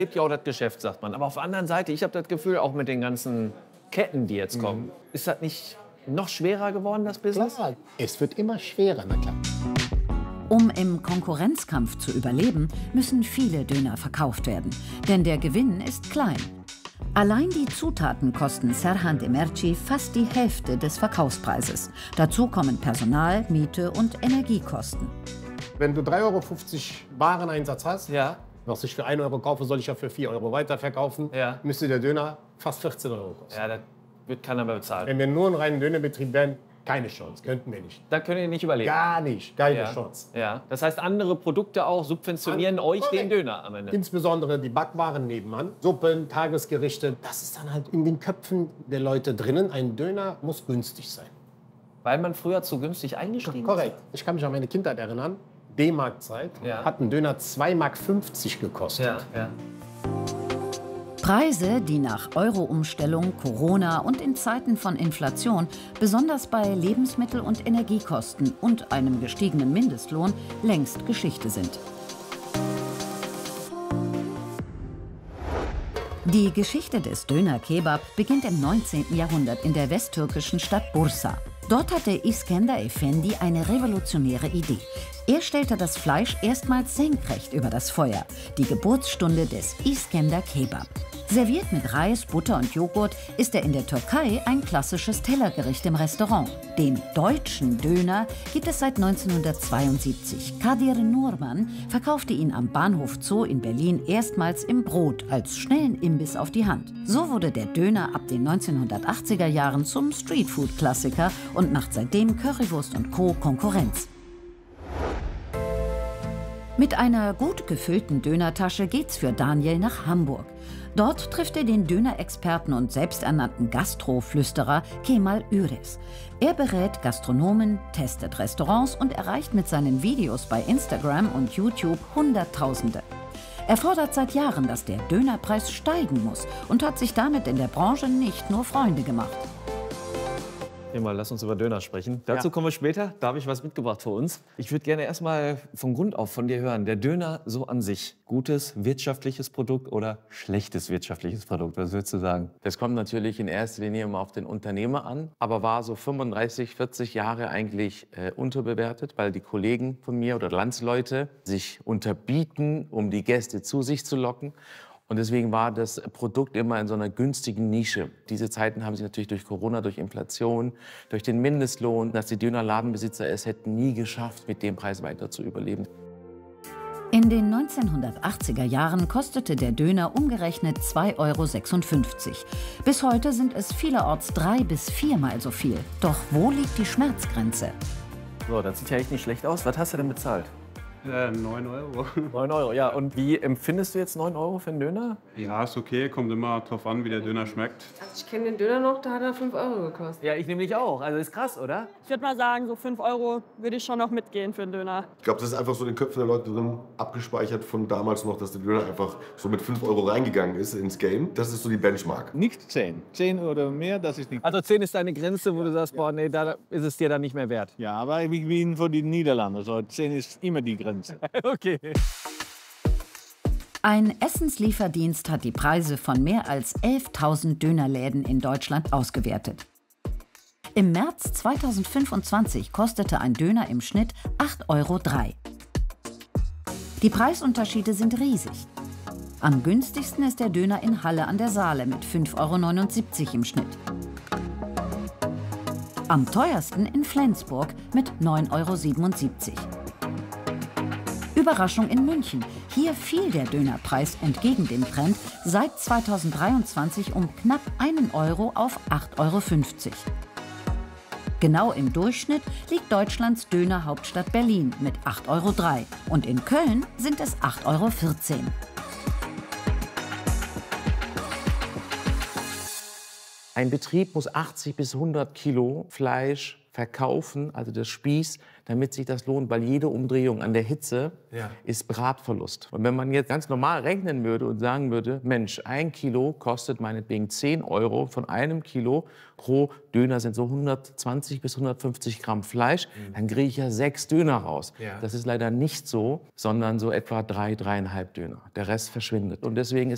Gibt ja auch das Geschäft, sagt man. Aber auf der anderen Seite, ich habe das Gefühl, auch mit den ganzen Ketten, die jetzt kommen, ist das nicht noch schwerer geworden, das Business? Klar, es wird immer schwerer, na klar. Um im Konkurrenzkampf zu überleben, müssen viele Döner verkauft werden. Denn der Gewinn ist klein. Allein die Zutaten kosten Serhan Demirci fast die Hälfte des Verkaufspreises. Dazu kommen Personal, Miete und Energiekosten. Wenn du 3,50 € Wareneinsatz hast, Ja. was ich für 1 € kaufe, soll ich ja für 4 € weiterverkaufen, Ja. müsste der Döner fast 14 € kosten. Ja, das wird keiner mehr bezahlen. Wenn wir nur einen reinen Dönerbetrieb wären, keine Chance, könnten wir nicht. Da könnt ihr nicht überleben. Gar nicht, keine Ja. Chance. Ja. Das heißt, andere Produkte auch subventionieren euch den Döner am Ende. Insbesondere die Backwaren nebenan, Suppen, Tagesgerichte, das ist dann halt in den Köpfen der Leute drinnen. Ein Döner muss günstig sein. Weil man früher zu günstig eingestiegen ist. Korrekt. Ich kann mich an meine Kindheit erinnern. D-Mark-Zeit hat ein Döner 2,50 Mark gekostet. Ja, ja. Preise, die nach Euro-Umstellung, Corona und in Zeiten von Inflation, besonders bei Lebensmittel- und Energiekosten und einem gestiegenen Mindestlohn, längst Geschichte sind. Die Geschichte des Döner-Kebab beginnt im 19. Jahrhundert in der westtürkischen Stadt Bursa. Dort hatte Iskender Efendi eine revolutionäre Idee. Er stellte das Fleisch erstmals senkrecht über das Feuer, die Geburtsstunde des Iskender Kebab. Serviert mit Reis, Butter und Joghurt ist er in der Türkei ein klassisches Tellergericht im Restaurant. Den deutschen Döner gibt es seit 1972. Kadir Nurman verkaufte ihn am Bahnhof Zoo in Berlin erstmals im Brot als schnellen Imbiss auf die Hand. So wurde der Döner ab den 1980er Jahren zum Streetfood-Klassiker und macht seitdem Currywurst und Co. Konkurrenz. Mit einer gut gefüllten Dönertasche geht's für Daniel nach Hamburg. Dort trifft er den Dönerexperten und selbsternannten Gastroflüsterer Kemal Üres. Er berät Gastronomen, testet Restaurants und erreicht mit seinen Videos bei Instagram und YouTube Hunderttausende. Er fordert seit Jahren, dass der Dönerpreis steigen muss und hat sich damit in der Branche nicht nur Freunde gemacht. Mal, lass uns über Döner sprechen. Dazu kommen wir später. Da habe ich was mitgebracht für uns. Ich würde gerne erstmal von Grund auf von dir hören. Der Döner so an sich. Gutes wirtschaftliches Produkt oder schlechtes wirtschaftliches Produkt? Was würdest du sagen? Das kommt natürlich in erster Linie immer auf den Unternehmer an, aber war so 35, 40 Jahre eigentlich unterbewertet, weil die Kollegen von mir oder Landsleute sich unterbieten, um die Gäste zu sich zu locken. Und deswegen war das Produkt immer in so einer günstigen Nische. Diese Zeiten haben sich natürlich durch Corona, durch Inflation, durch den Mindestlohn, dass die Dönerladenbesitzer es hätten nie geschafft, mit dem Preis weiter zu überleben. In den 1980er Jahren kostete der Döner umgerechnet 2,56 €. Bis heute sind es vielerorts 3- bis 4-mal so viel. Doch wo liegt die Schmerzgrenze? So, das sieht ja echt nicht schlecht aus. Was hast du denn bezahlt? 9 €. 9 €, ja. Und wie empfindest du jetzt 9 € für einen Döner? Ja, ist okay, kommt immer drauf an, wie der Döner schmeckt. Also ich kenne den Döner noch, da hat er 5 € gekostet. Ja, ich nämlich auch. Also ist krass, oder? Ich würde mal sagen, so 5 € würde ich schon noch mitgehen für einen Döner. Ich glaube, das ist einfach so in den Köpfen der Leute drin abgespeichert von damals noch, dass der Döner einfach so mit 5 € reingegangen ist ins Game. Das ist so die Benchmark. Nicht 10. 10 oder mehr, das ist nicht. Also 10 ist deine Grenze, wo du sagst, boah, nee, da ist es dir dann nicht mehr wert. Ja, aber wie für die Niederlande. So 10 ist immer die Grenze. Okay. Ein Essenslieferdienst hat die Preise von mehr als 11.000 Dönerläden in Deutschland ausgewertet. Im März 2025 kostete ein Döner im Schnitt 8,03 €. Die Preisunterschiede sind riesig. Am günstigsten ist der Döner in Halle an der Saale mit 5,79 € im Schnitt. Am teuersten in Flensburg mit 9,77 €. Überraschung in München. Hier fiel der Dönerpreis entgegen dem Trend seit 2023 um knapp 1 € auf 8,50 €. Genau im Durchschnitt liegt Deutschlands Dönerhauptstadt Berlin mit 8,03 € und in Köln sind es 8,14 €. Ein Betrieb muss 80 bis 100 Kilo Fleisch verkaufen, also das Spieß, damit sich das lohnt, weil jede Umdrehung an der Hitze ist Bratverlust. Und wenn man jetzt ganz normal rechnen würde und sagen würde, Mensch, 1 Kilo kostet meinetwegen 10 €, von einem Kilo pro Döner sind so 120 bis 150 Gramm Fleisch, dann kriege ich ja 6 Döner raus. Das ist leider nicht so, sondern so etwa 3, 3,5 Döner. Der Rest verschwindet. Und deswegen ist